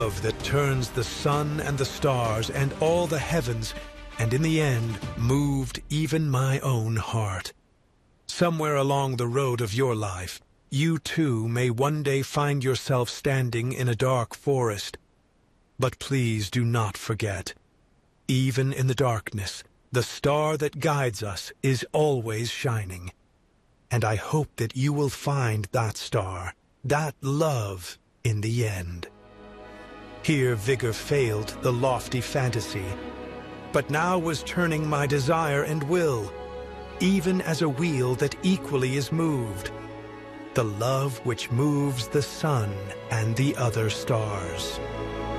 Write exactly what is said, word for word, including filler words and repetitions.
Love that turns the sun and the stars and all the heavens, and in the end moved even my own heart. Somewhere along the road of your life, you too may one day find yourself standing in a dark forest. But please do not forget, even in the darkness, the star that guides us is always shining. And I hope that you will find that star, that love, in the end. Here vigor failed the lofty fantasy, but now was turning my desire and will, even as a wheel that equally is moved, the love which moves the sun and the other stars.